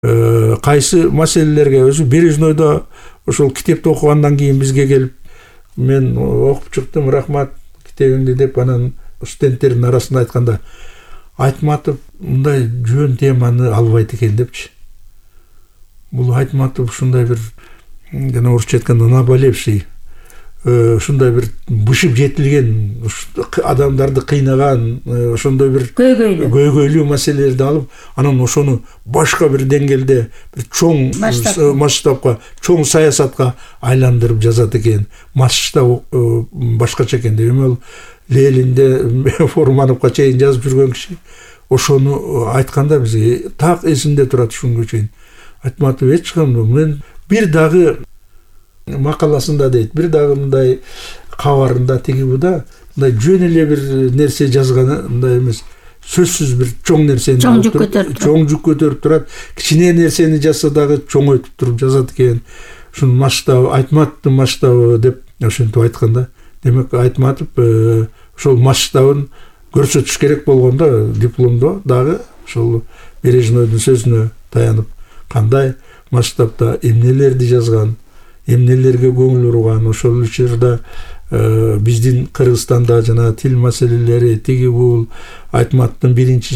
кайсы маселелерге өзү Бережнойдо ошол китепти окугандан кийин бизге келип, мен окуп чыктым, рахмат китебиңди деп, анан студенттердин арасында айтканда, Айтматов мындай жөн теманы албайт экен депчи. Бул Айтматов ушундай бир, жана орусча айтканда, наболевший, ушундай бир бышып жетилген, адамдарды кыйнаган, ошондой бир көйгөйлүү маселелерди алып, анан ошону башка бир деңгээлде, бир чоң масштабка, чоң саясатка айландырып жазат экен. Масштаб башкача экен деп. Эми ал Ленинде Фурмановго чейин жазып жүргөн киши ошону айтканда бизге так эсимде турат ушунга чейин. Айтматов эч кандай, мен бир дагы макаласында дейт, бир дагы мындай кабарында тигибуда мындай жөн эле бир нерсе жазганы мындай эмес. Сөзсүз бир чоң нерсени чоң жүк көтөрүп турат. Кичине нерсени жазса дагы чоңойтуп туруп жазат экен. Ушунун масштабы, Айтматовдун масштабы деп ошентип айтканда. Демек Айтматов ошол масштабын көрсөтүш керек болгондо дипломдо дагы ошол Бережнойдун сөзүнө таянып, кандай масштабда эмнелерди жазган, эмнелерге көңүл бурган, ошол учурда биздин Кыргызстанда жана тил маселелери, тиги бул Айтматовдун биринчи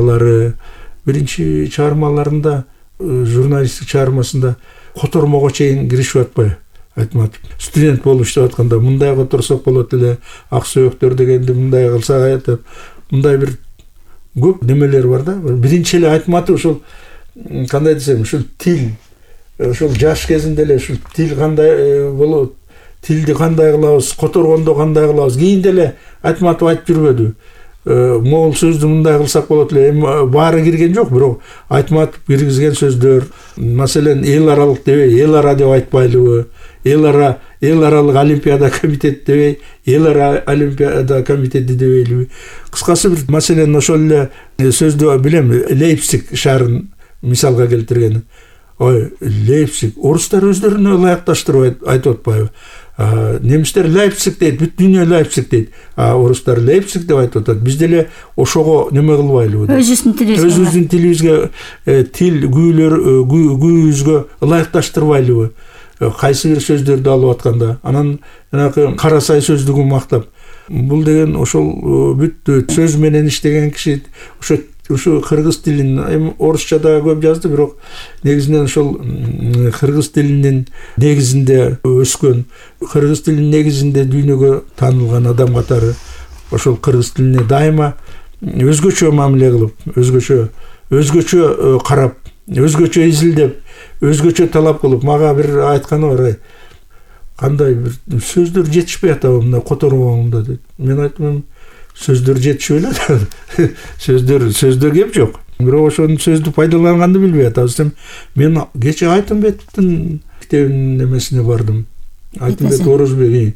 чыгармаларында, журналисттик чыгармасында котормого чейин киришип атпайбы? Айтматов студент болуп иштеп атканда мындай которсок болот эле, ак сөйөктөр дегенди мындай кылсак айтып, мындай бир көп немелер бар да. Биринчи эле Айтматов ошол кандай десем, ушул тил, ошол жаш кезинде эле ушул тил кандай болот, тилди кандай кылабыз, которгондо кандай кылабыз, кийинде эле Айтматов айтып жүрбөдү. Могул сөздү мындай кылсак болот эле. Эми баары кирген жок, бирок Айтматов киргизген сөздөр, маселен эл аралык дебей, эл ара деп айтпайлыбы, эл аралык олимпиада комитети дебей, эл ара олимпиада комитети дебейлиби. Кыскасы бир маселен ошол эле сөздү билем, Лейпциг шаарын мисалга келтирген. Ой, Лейпциг, орустар өздөрүнө ылайыкташтырып айтып атпайбы? Немистер Лейпциг дейт, бүт дүйнө Лейпциг дейт. Орустар Лейпциг деп айтып атат. Биз деле ошого неме кылбайлыбы? Өзүбүздүн тилибизге, тил күйүбүзгө ылайыкташтырбайлыбы? Кайсы бир сөздөрдү алып атканда, анан жанагы Карасай сөздүгүн мактап, бул деген ошол бүт сөз менен иштеген киши, ошо кыргыз тилин, эми орусчада көп жазды, бирок негизинен ошол кыргыз тилинин негизинде өскөн, кыргыз тилинин негизинде дүйнөгө таанылган адам катары ошол кыргыз тилине дайыма өзгөчө мамиле кылып, өзгөчө карап, өзгөчө изилдеп, өзгөчө талап кылып, мага бир айтканы бар, кандай бир сөздөр жетишпей атабы мына которгоңдо дейт. Мен айттым, сөздөр жетишпей эле. Сөздөр кеп жок. Бирок ошол сөздү пайдаланганды билбей атабыз. Мен кече Айтымбеттин китебинин эмесине бардым. Айтымбет Орозбек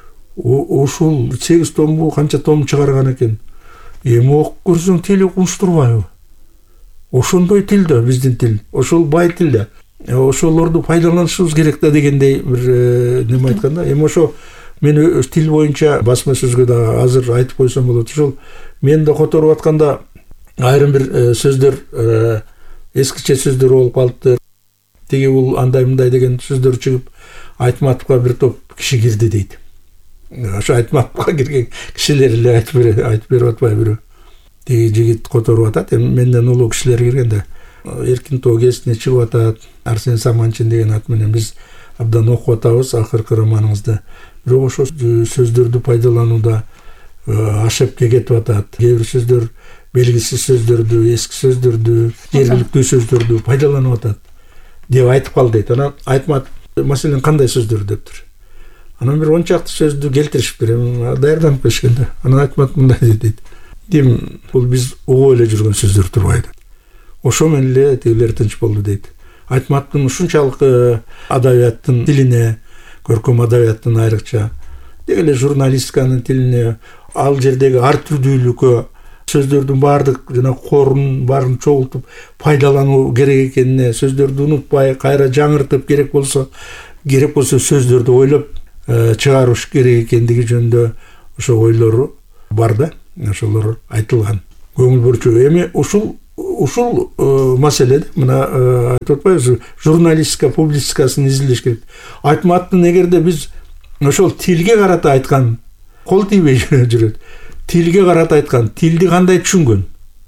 ошол 8 томбу канча том чыгарган экен. Эми окуп көрсөң тил укмуштурбайбы? Ошондой тил да биздин тил, ошол бай тил да. Ошолорду пайдаланышыбыз керек да дегендей бир неме айтканда. Эми ошо мен тил боюнча басма сөзгө да азыр айтып койсом болот. Ошол мен да которуп атканда айрым бир сөздөр, эскиче сөздөр болуп калыпты. Тиги бул андай мындай деген сөздөр чыгып, Айтматовго бир топ киши кирди дейт. Ошо Айтматовго кирген кишилер эле айтып берип атпайбы бирөө. Тиги жигит которуп атат, эми менден улуу кишилер киргенде. Эркин тоо кезине чыгып атат, Арсен Саманчин деген ат менен биз абдан окуп атабыз акыркы романыңызды. Бирок ошо сөздөрдү пайдаланууда ашепке кетип атат. Кээ бир сөздөр, белгисиз сөздөрдү, эски сөздөрдү, жергиликтүү сөздөрдү пайдаланып атат деп айтып кал дейт. Анан Айтматов маселен кандай сөздөр дептир. Анан бир 10 чакты сөздү келтиришиптир, даярданып келишкенде. Анан Айтматов мындай дейт. Дем, бул биз угуп эле жүргөн сөздөр турбайбы? Ошо менен эле тигилер тынч болду дейт. Айтматовдун ушунчалык адабияттын тилине, көркөм адабияттын айрыкча, деги эле журналистиканын тилине, ал жердеги ар түрдүүлүккө, сөздөрдүн баардык жана корун баарын чогултуп пайдалануу керек экенине, сөздөрдү унутпай, кайра жаңыртып керек болсо сөздөрдү ойлоп чыгарыш керек экендиги жөнүндө ошо ойлору бар да, ошолор айтылган. Көңүл бурчу. Эми ушул ушул маселеде мына айтып атпайбызбы, журналистика, публицистикасын изилдеш керек. Айтматовдун эгерде биз ошол тилге карата айткан, кол тийбей жүрөт. Тилге карата айткан, тилди кандай түшүнгөн?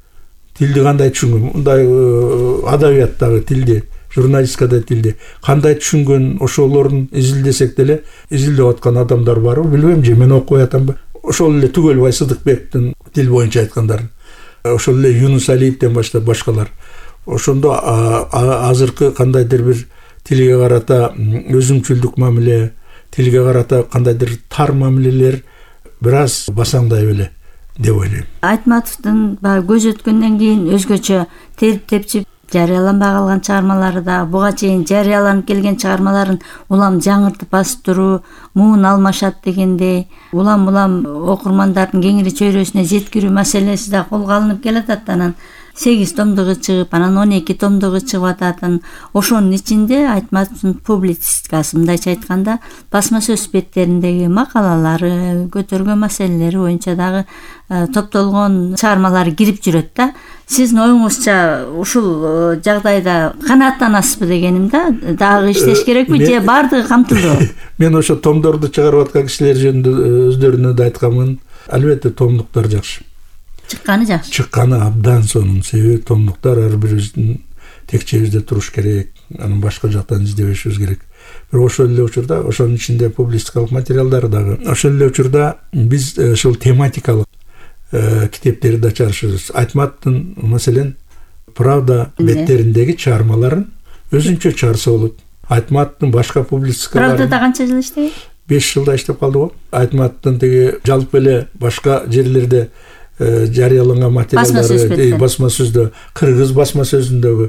Мындай адабияттагы тилди, журналистикада тилди кандай түшүнгөн, ошолорун изилдесек деле, изилдеп аткан адамдар барбы, билбейм, же мен окуп атамбы. Ошол эле Түгөлбай Сыдыкбектин тил боюнча айткандарын, ошол эле Юнус Алиевден баштап башкалар. Ошондо азыркы кандайдыр бир тилге карата өзүмчүлдүк мамиле, тилге карата кандайдыр тар мамилелер бир аз басаңдай беле деп ойлойм. Айтматовдун көз өткөндөн кийин өзгөчө терип тепчип жарыяланбай калган чыгармалары да, буга чейин жарыяланып келген чыгармаларын улам жаңыртып басып туруу, муун алмашат дегендей, улам окурмандардын кеңири чөйрөсүнө жеткирүү маселеси да колго алынып келатат. Анан 8 томдугу чыгып, анан 12 томдугу чыгып ататын. Ошонун ичинде Айтматовдун публицистикасы, мындайча айтканда, басма сөз беттериндеги макалалары, көтөргөн маселелери боюнча дагы топтолгон чыгармалары кирип жүрөт да. Сиздин оюңузча ушул жагдайда канааттанасызбы дегеним да, дагы иштеш керекпи же баардыгы камтылдыбы? Мен ошо томдорду чыгарып аткан кишилер жөнүндө өздөрүнө да айтканмын. Албетте томдуктар жакшы. Чыкканы жакшы. Чыкканы абдан сонун. Себеби томдуктар ар бирибиздин текчебизде туруш керек, анан башка жактан издебешибиз керек. Бирок ошол эле учурда, ошонун ичинде публицистикалык материалдар дагы. Ошол эле учурда биз ушул тематикалык китептерди да чыгарышыбыз. Айтматовдун маселен Правда беттериндеги чыгармаларын өзүнчө чыгарса болот. Айтматовдун башка публицистикаларын Правдада канча жыл иштеди? 5 жылда иштеп калды го. Айтматовдун теги жалпы эле башка жерлерде жарыяланган материалдары, басма сөздө, кыргыз басма сөзүндөгү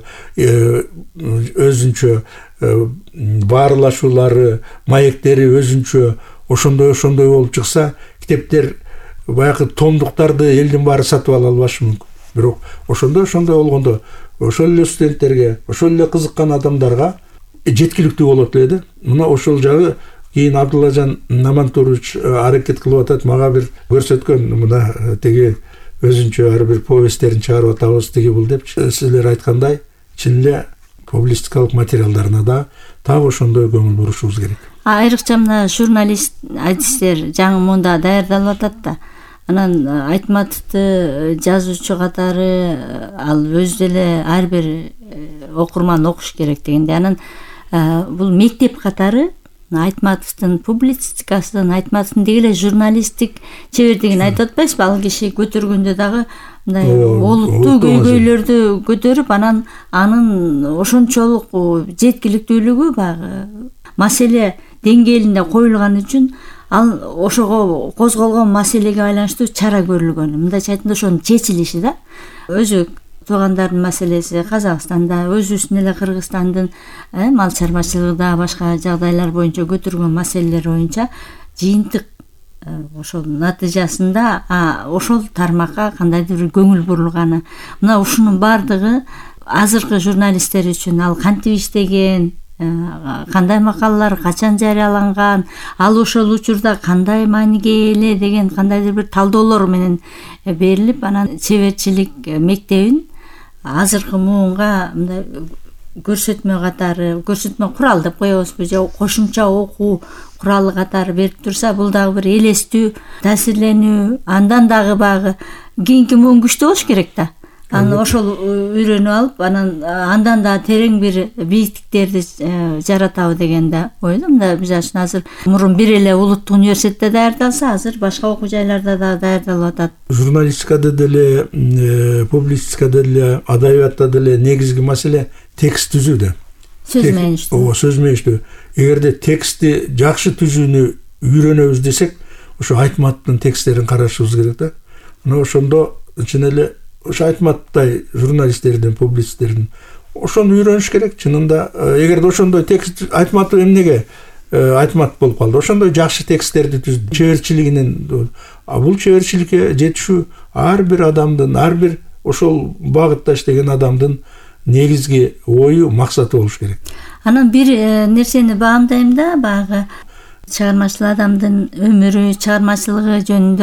өзүнчө баарлашуулары, маектери өзүнчө ошондой болуп чыкса, китептер баягы томдуктарды элдин баары сатып ала албашы мүмкүн. Бирок ошондой болгондо, ошол эле студенттерге, ошол эле кызыккан адамдарга жеткиликтүү болот эле да. Мына ошол жагы кийин Абдуллажан Намантурович аракет кылып атат, мага бир көрсөткөн, мына теги өзүнчө ар бир повесттерин чыгарып атабыз теги бул деп. Силер айткандай, чын эле публицистикалык материалдарына да так ошондой көңүл бурушубуз керек. Айрыкча мына журналист адистер жаңы мында даярдалып атат да. Анан Айтматовду жазуучу катары ал өзү деле ар бир окурман окуш керек дегенде, анан бул мектеп катары Айтматовдун публицистикасын, Айтматовдун деги эле журналисттик чебердигин айтып атпайсызбы? Ал киши көтөргөндө дагы мындай олуттуу көйгөйлөрдү көтөрүп, анын ошончолук жеткиликтүүлүгү баягы маселе деңгээлинде коюлган үчүн ал ошого козголгон маселеге байланыштуу чара көрүлгөн. Мындайча айтканда ошонун чечилиши да. Өзү туугандардын маселеси Казакстанда, өзүбүздүн эле Кыргызстандын мал чарбачылыгында башка жагдайлар боюнча көтөргөн маселелер боюнча жыйынтык ошол натыйжасында ошол тармакка кандайдыр бир көңүл бурулганы. Мына ушунун баардыгы азыркы журналисттер үчүн ал кантип иштеген, кандай макалалар качан жарыяланган, ал ошол учурда кандай мааниге ээ деген кандайдыр бир талдоолор менен берилип, анан чеберчилик мектебин азыркы муунга мындай көрсөтмө катары, көрсөтмө курал деп коебузбу же кошумча окуу куралы катары берип турса, бул дагы бир элестүү, таасирленүү, андан дагы багы кийинки муун күчтүү болуш керек да. Аны ошол үйрөнүп алып, андан да терең бир бийиктиктерди жаратабы деген да ойлойм да. Биз азыр мурун бир эле улуттук университетте даярдалса, азыр башка окуу жайларда да даярдалып атат. Журналистикада деле, публицистикада деле, адабиятта деле негизги маселе текст түзүү да. Сөз менен иштөө. Сөз менен иштөө. Эгерде текстти жакшы түзүүнү үйрөнөбүз десек, ошо Айтматовдун тексттерин карашыбыз керек да. Мына ошондо чын эле ошо Айтматовдай журналисттердин, публицисттердин ошону үйрөнүш керек. Чынында эгерде ошондой текст Айтматов эмнеге Айтматов болуп калды? Ошондой жакшы тексттерди түздү. Чеберчилигинен, бул чеберчиликке жетишүү ар бир адамдын, ар бир ошол багытта иштеген адамдын негизги ою, максаты болуш керек. Анан бир нерсени баамдайм да, баягы чыгармачыл адамдын өмүрү, чыгармачылыгы жөнүндө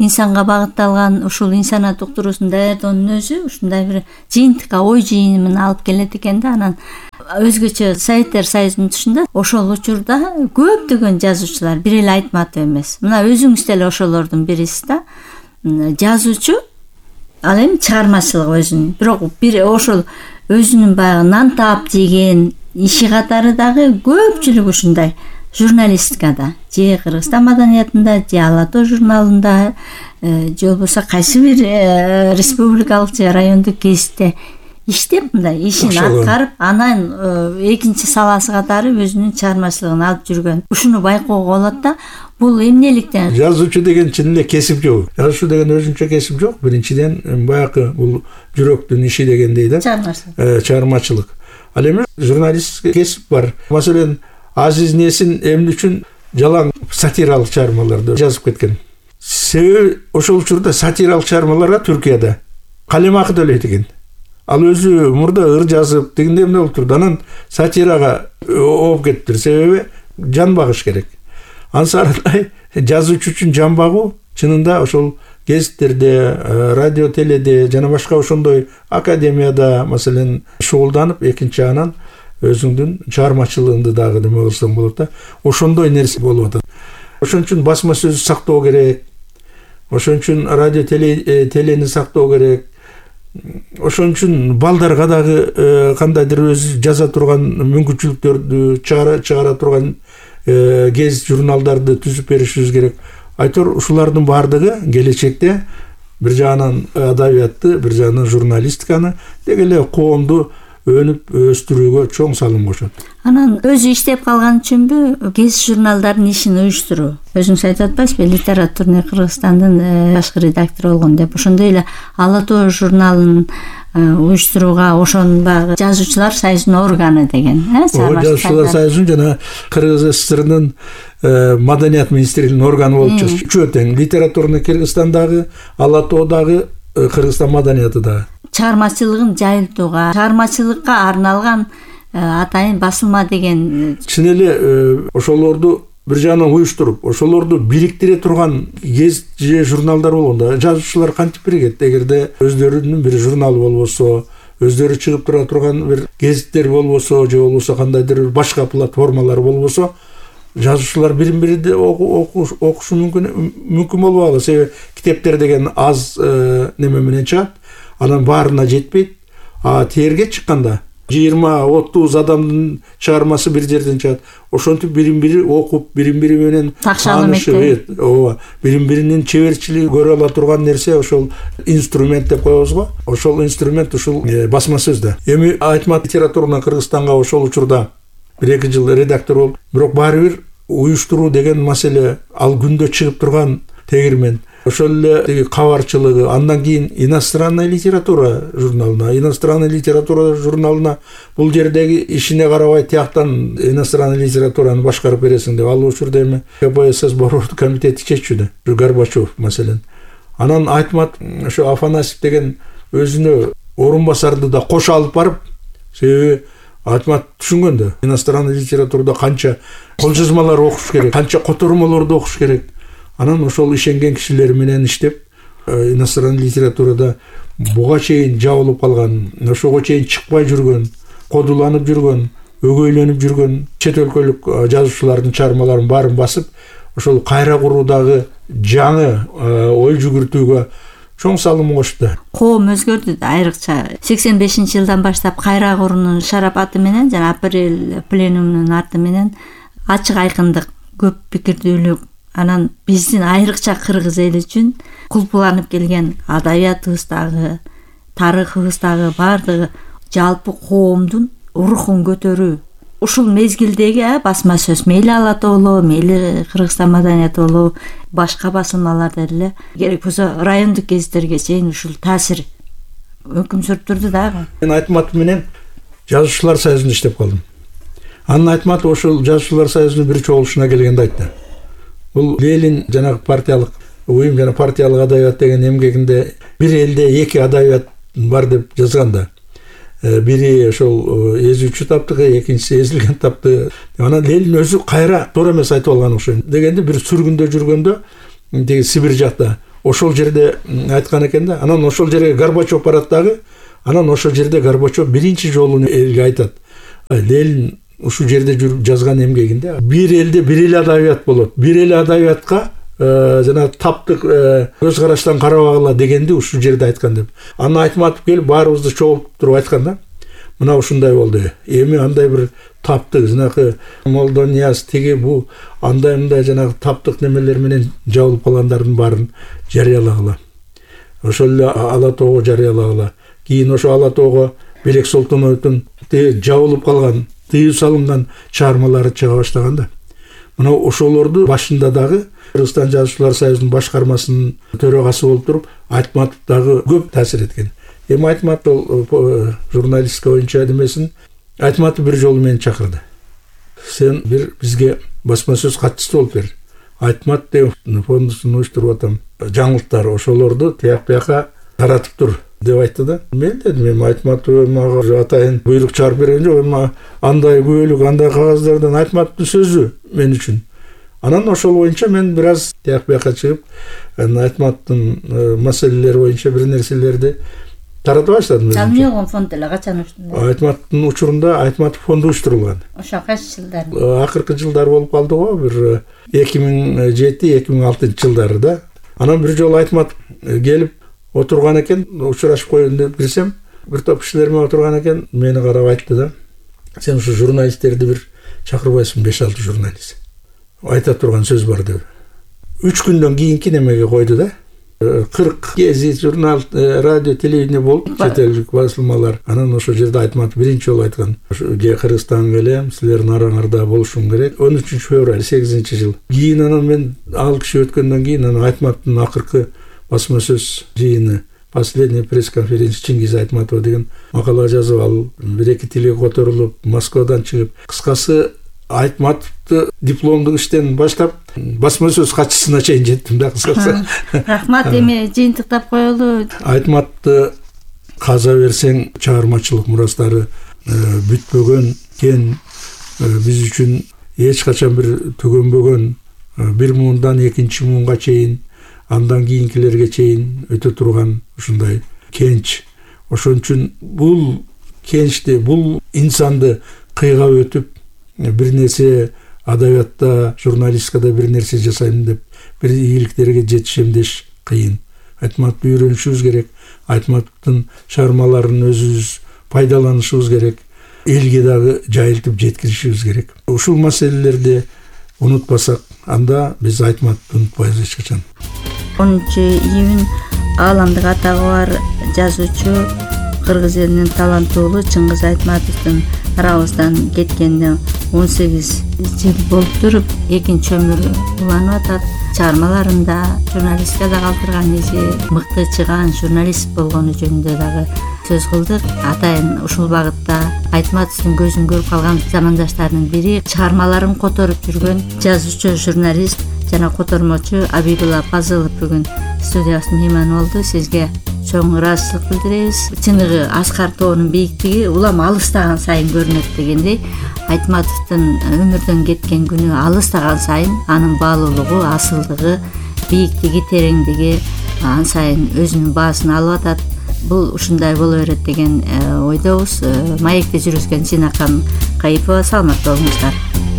инсанга багытталган ушул инсаният уктуруусун даярдоонун өзү ушундай бир жыйынтыкка ой жыйынын алып келет экен да. Анан өзгөчө Советтер Союзунун тышында ошол учурда көптөгөн жазуучулар, бир эле Айтматов эмес. Мына өзүңүз деле ошолордун бирисиз да. Жазуучу ал эми чыгармачылык өзүнүн, бирок бир ошол өзүнүн баягы нан таап жеген иши катары дагы көпчүлүк ушундай журналистикада, же Кыргызстан маданиятында, же Ала Тоо журналында, же болбосо кайсы бир республикалык же райондук гезитте иштеп, мындай ишин аткарып, анан экинчи саласы катары өзүнүн чыгармачылыгын алып жүргөн. Ушуну байкоого болот да. Бул эмнеликтен? Жазуучу деген чын эле кесип жок. Жазуучу деген өзүнчө кесип жок. Биринчиден баягы бул жүрөктүн иши дегендей да. Чыгармачылык. Ал эми журналист кесип бар. Маселен, Азиз Несин эмне үчүн жалаң сатиралык чыгармаларды жазып кеткен? Себеби ошол учурда сатиралык чыгармаларга Түркияда калемакы төлөйт экен. Ал өзү мурда ыр жазып, дегенде эмне болуп турду? Анан сатирага ооп кетиптир. Себеби жан багыш керек. Ансарындай жазуучу үчүн жан багуу чынында ошол гезиттерде, радио, теледе жана башка ошондой академияда маселен шугулданып, экинчи анан өзүңдүн чыгармачылыгыңды дагы неме кылсаң болот да. Ошондой нерсе болуп атат. Ошон үчүн басма сөз сактоо керек. Ошон үчүн радио, телени сактоо керек. Ошон үчүн балдарга дагы кандайдыр өзү жаза турган мүмкүнчүлүктөрдү чыгара турган гезит журналдарды түзүп беришибиз керек. Айтор ушулардын баардыгы келечекте бир жагынан адабиятты, бир жагынан журналистиканы деги эле коомду өнүп өстүрүүгө чоң салым кошот. Анан өзү иштеп калган үчүнбү гезит журналдардын ишин уюштуруу? Өзүңүз айтып атпайсызбы, Литературный Кыргызстандын башкы редактору болгон деп. Ошондой эле Ала Тоо журналын уюштурууга ошонун багы жазуучулар союзунун органы деген. Жазуучулар союзунун жана Кыргыз СССРнын маданият министрлигинин органы болуп чыгыш. Үчөө тең. Литературный Кыргызстандагы, Ала Тоодагы, Кыргызстан маданияты дагы. Чыгармачылыгын жайылтууга, чыгармачылыкка арналган атайын басылма деген. Чын эле ошолорду бир жагынан уюштуруп, ошолорду бириктире турган гезит же журналдар болгондо жазуучулар кантип биригет? Эгерде өздөрүнүн бир журналы болбосо, өздөрү чыгып тура турган бир гезиттер болбосо, же болбосо кандайдыр башка платформалар болбосо, жазуучулар бирин-бири окушу мүмкүн болбогалы. Себеби китептер деген аз неме менен чыгат. Анан баарына жетпейт. Терге чыкканда 20-30 адамдын чыгармасы бир жерден чыгат. Ошентип бирин-бири окуп, бирин-бири менен таанышып, бирин-биринин чеберчилиги көрө ала турган нерсе ошол инструмент деп коебуз го. Ошол инструмент ушул басма сөздө. Эми Айтмат Литературный Кыргызстанга ошол учурда 1-2 жыл редактор болуп, бирок баары бир уюштуруу деген маселе ал күндө чыгып турган тегирмен. Ошол эле кабарчылыгы, андан кийин иностранная литература журналына бул жердеги ишине карабай тияктан иностранная литератураны башкарып бересиң деп. Ал учурда эми КПСС борбордук комитети чечүүдө, Горбачев маселен. Анан Айтмат ошо Афанасьев деген өзүнө орун басарды да кошо алып барып, себеби Айтмат түшүнгөндө иностранный литературада канча кол жазмалар окуш керек, канча котормолорду окуш керек. Анан ошол ишенген кишилер менен иштеп, иностранный литературада буга чейин жабылып калган, ошого чейин чыкпай жүргөн, кодуланып жүргөн, өгөйлөнүп жүргөн чет өлкөлүк жазуучулардын чыгармаларын баарын басып, ошол кайра куруудагы жаңы ой жүгүртүүгө чоң салым кошту. Коом өзгөрдү да, айрыкча 85-жылдан баштап кайра куруунун шарапаты менен жана апрель пленумунун арты менен ачык айкындык, көп пикирдүүлүк, анан биздин айрыкча кыргыз эли үчүн кулпуланып келген адабиятыбыздагы, тарыхыбыздагы баардыгы жалпы коомдун рухун көтөрүү. Ушул мезгилдеги басма сөз, мейли Ала Тоолу, мейли Кыргызстан маданияты болобу, башка басылмаларда эле керек болсо райондук гезиттерге чейин ушул таасир өкүм сүрүп турду дагы. Мен Айтмат менен жазуучулар союзунда иштеп калдым. Анын Айтмат ошол жазуучулар союзунун бир чогулушуна келгенде айтты. Бул Ленин жанагы партиялык уюм жана партиялык адабият деген эмгегинде бир элде эки адабият бар деп жазганда, бири ошол эзүүчү таптыгы, экинчиси эзилген таптыгы. Анан Ленин өзү кайра туура эмес айтып алган окшойт. Дегенде бир сүргүндө жүргөндө, деги Сибирь жакта ошол жерде айткан экен да. Анан ошол жерге Горбачев барат дагы. Анан ошол жерде Горбачев биринчи жолу элге айтат. Ленин ушул жерде жүрүп жазган эмгегинде бир элде бир эле адабият болот. Бир эле адабиятка жана таптык көз караштан карабагыла дегенди ушул жерде айткан деп. Аны Айтматов келип баарыбызды чогултуп туруп айткан да. Мына ушундай болду. Эми андай бир таптык жанагы Молдонияс тиги бу андай мындай жанагы таптык немелер менен жабылып калгандардын баарын жарыялагыла. Ошол эле Ала тоого жарыялагыла. Кийин ошо Ала тоого Белек Солтоновдун жабылып калган, тыюу салынган чыгармалары чыга баштаган да. Мына ошолорду башында дагы Кыргызстан Жазуучулар союзунун башкармасынын төрагасы болуп туруп Айтматов дагы көп таасир эткен. Эми Айтматов журналистика боюнча демесин, Айтматов бир жолу мени чакырды. Сен бир бизге басма сөз катчысы болуп бер. Айтматов деп фондусун уюштуруп атам. Жаңылыктар ошолорду тияк бияка таратып тур деп айтты да. Мен дедим, эми Айтматов мага атайын буйрук чыгарып берген жок, эми андай күбөлүк, андай кагаздардан Айтматовдун сөзү мен үчүн. Анан ошол боюнча мен бир аз тияк бияка чыгып, Айтматовдун маселелери боюнча бир нерселерди тарата баштадым. Жалмиогон фонд эле качан уюштурулган? Айтматовдун учурунда Айтматов фонду уюштурулган. Ошо кайсы жылдар? Акыркы жылдар болуп калды го, бир 2007-2006 жылдары да. Анан бир жолу Айтматов келип отурган экен, учурашып коеюн деп кирсем, бир топ кишилер менен отурган экен, мени карап айтты да. Сен ушу журналисттерди бир чакырбайсың, 5-6 журналист. Айта турган сөз бар деп. 3 күндөн кийинки немеге койду да. 40 гезит, журнал, радио, телевидение болуп, чет элдик басылмалар. Анан ошол жерде Айтматов биринчи жолу айткан. Же Кыргызстанга келем, силердин араңарда болушум керек. 13 февраль 8-жыл. Кийин анан мен ал киши өткөндөн кийин анан Айтматовдун акыркы басма сөз жыйыны, последняя пресс-конференция Чингиз Айтматов деген макала жазып ал, бир-эки тилге которулуп, Москвадан чыгып. Кыскасы Айтматовду дипломдук иштен баштап басма сөз катчысына чейин жеттим да, кыскасы. Рахмат, эми жыйынтыктап коелу. Айтматовду каза берсең чыгармачылык мурастары бүтпөгөн кен, биз үчүн эч качан бир түгөнбөгөн, бир муундан экинчи муунга чейин, андан кийинкилерге чейин өтө турган ушундай кенч. Ошон үчүн бул кенчти, бул инсанды кыйгап өтүп, бир нерсе адабиятта, журналистикада бир нерсе жасайм деп, бир ийгиликтерге жетишем деш кыйын. Айтматовду үйрөнүшүбүз керек, Айтматовдун чыгармаларын өзүбүз пайдаланышыбыз керек, элге дагы жайылтып жеткиришибиз керек. Ушул маселелерди унутпасак, анда биз Айтматовду унутпайбыз эч качан. 10-июнь ааламдык атагы бар жазуучу, кыргыз элинин таланттуулу Чыңгыз Айтматовдун арабыздан кеткенине 18 жыл болуп туруп, экинчи өмүрү уланып атат. Чыгармаларында журналистикада калтырган изи, мыкты чыган журналист болгону жөнүндө дагы сөз кылдык. Атайын ушул багытта Айтматовдун көзүн көрүп калган замандаштарынын бири, чыгармаларын которуп жүргөн жазуучу, журналист жана котормочу Абибулла Пазылов бүгүн студиябыздын мейманы болду. Сизге чоң ыраазычылык билдиребиз. Чыныгы Аскар тоонун бийиктиги улам алыстаган сайын көрүнөт дегендей, Айтматовдун өмүрдөн кеткен күнү алыстаган сайын анын баалуулугу, асылдыгы, бийиктиги, тереңдиги ан сайын өзүнүн баасын алып атат. Бул ушундай боло берет деген ойдобуз. Маекте жүргүзгөн Зинакан Кайыпова, саламатта болуңуздар.